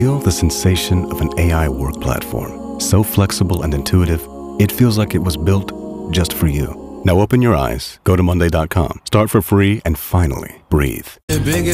Feel the sensation of an AI work platform. So flexible and intuitive, it feels like it was built just for you. Now open your eyes, go to monday.com, start for free, and finally breathe.